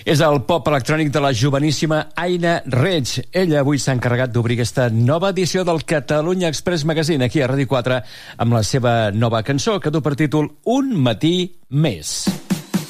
És el pop electrònic de la joveníssima Aina Reig. Ella avui s'ha encarregat d'obrir aquesta nova edició del Catalunya Express Magazine aquí a Ràdio 4 amb la seva nova cançó que du per títol Un matí més.